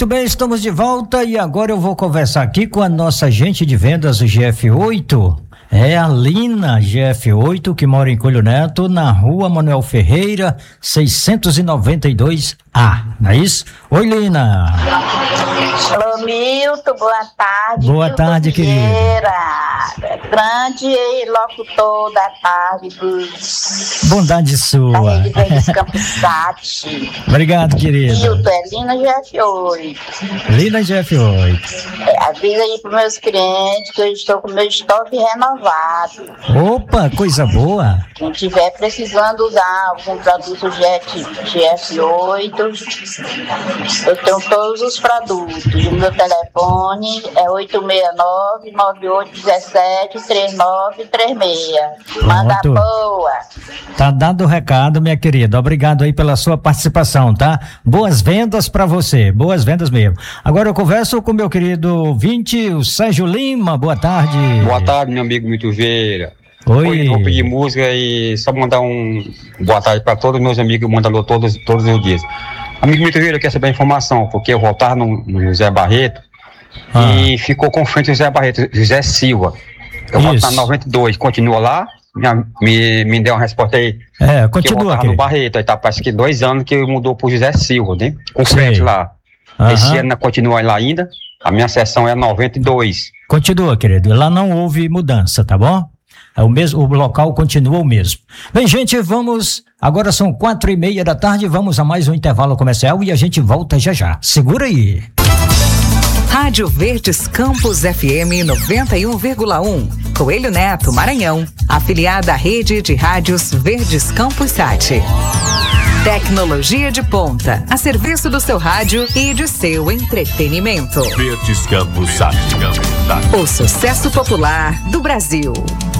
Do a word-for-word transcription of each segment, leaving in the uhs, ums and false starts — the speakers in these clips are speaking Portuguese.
Muito bem, estamos de volta e agora eu vou conversar aqui com a nossa agente de vendas G F oito. É a Lina G F oito, que mora em Coelho Neto, na rua Manuel Ferreira, seiscentos e noventa e dois A, não é isso? Oi, Lina. Alô, Milton, boa tarde. Boa Milton tarde, Vieira, grande locutor da tarde dos... Bondade sua. Da Rede Verdes Campos Sat. Obrigado, querida. Milton, é Lina G F oito. Lina G F oito. É, avisa aí para meus clientes que eu estou com meu estoque renovado. Opa, coisa boa. Quem tiver precisando usar algum produto G F oito, eu tenho todos os produtos. O meu telefone é oito seis nove, nove oito um sete, três nove três seis. Manda Pronto. boa. Tá dado o recado, minha querida. Obrigado aí pela sua participação, tá? Boas vendas pra você, boas vendas mesmo. Agora eu converso com meu querido ouvinte, o Sérgio Lima. Boa tarde. Boa tarde, meu amigo Milton Vieira. Oi. Oi, vou pedir música e só mandar um boa tarde para todos os meus amigos que mandam todos, todos os dias. Amigo Milton Vieira, eu quero saber a informação, porque eu voltava no, no José Barreto ah. e ficou com frente ao José Barreto, José Silva. Eu volto na noventa e dois, continua lá, me, me, me deu uma resposta aí. É, continua. Eu voltava no Barreto, aí tá, parece que dois anos que mudou pro José Silva, né? Com Sei. frente lá. Uhum. Esse ano continua lá ainda, a minha sessão é noventa e dois. Continua, querido, lá não houve mudança, tá bom? É o mesmo, o local continua o mesmo. Bem, gente, vamos, agora são quatro e meia da tarde, vamos a mais um intervalo comercial e a gente volta já já. Segura aí. Rádio Verdes Campos F M noventa e um vírgula um, Coelho Neto, Maranhão, afiliada à rede de rádios Verdes Campos Sat. Tecnologia de ponta, a serviço do seu rádio e de seu entretenimento. Verdes Campos Sat. O sucesso popular do Brasil.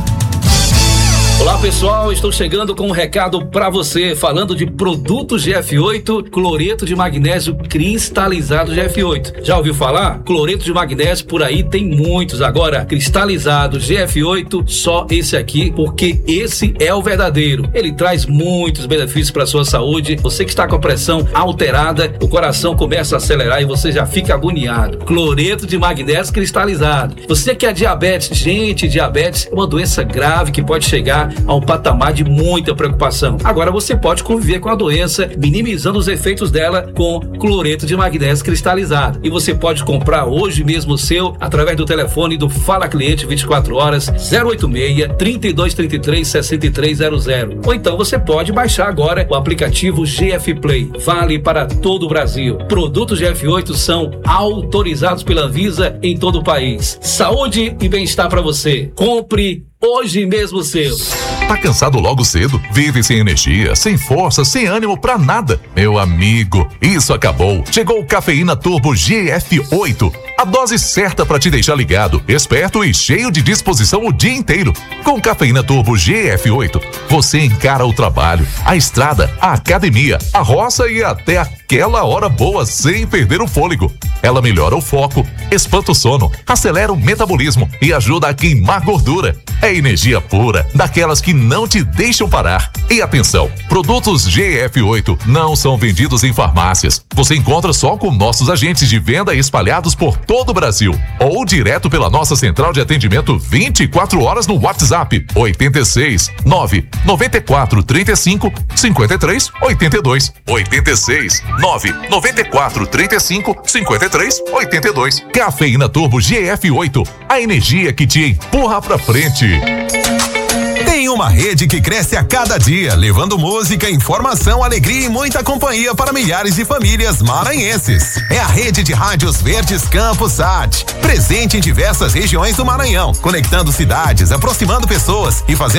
Olá pessoal, estou chegando com um recado para você, falando de produto G F oito, cloreto de magnésio cristalizado G F oito. Já ouviu falar? Cloreto de magnésio por aí tem muitos, agora cristalizado G F oito, só esse aqui, porque esse é o verdadeiro. Ele traz muitos benefícios para sua saúde. Você que está com a pressão alterada, o coração começa a acelerar e você já fica agoniado. Cloreto de magnésio cristalizado. Você que é diabetes, gente, diabetes é uma doença grave que pode chegar a um patamar de muita preocupação. Agora você pode conviver com a doença, minimizando os efeitos dela com cloreto de magnésio cristalizado. E você pode comprar hoje mesmo o seu através do telefone do Fala Cliente vinte e quatro horas, zero oito seis, trinta e dois trinta e três, sessenta e três zero zero. Ou então você pode baixar agora o aplicativo G F Play. Vale para todo o Brasil. Produtos G F oito são autorizados pela Anvisa em todo o país. Saúde e bem-estar para você. Compre hoje mesmo o seu. Tá cansado logo cedo? Vive sem energia, sem força, sem ânimo pra nada? Meu amigo, isso acabou. Chegou o Cafeína Turbo G F oito. A dose certa pra te deixar ligado, esperto e cheio de disposição o dia inteiro. Com Cafeína Turbo G F oito, você encara o trabalho, a estrada, a academia, a roça e até aquela hora boa sem perder o fôlego. Ela melhora o foco, espanta o sono, acelera o metabolismo e ajuda a queimar gordura. É energia pura, daquelas que não te deixam parar. E atenção, produtos G F oito não são vendidos em farmácias. Você encontra só com nossos agentes de venda espalhados por todo o Brasil. Ou direto pela nossa central de atendimento vinte e quatro horas no WhatsApp oito seis, nove nove quatro, três cinco, cinco três oito dois. oito seis, nove nove quatro, três cinco, cinco três oito dois. Cafeína Turbo G F oito, a energia que te empurra pra frente. Tem uma rede que cresce a cada dia, levando música, informação, alegria e muita companhia para milhares de famílias maranhenses. É a rede de rádios Verdes Campos Sat, presente em diversas regiões do Maranhão, conectando cidades, aproximando pessoas e fazendo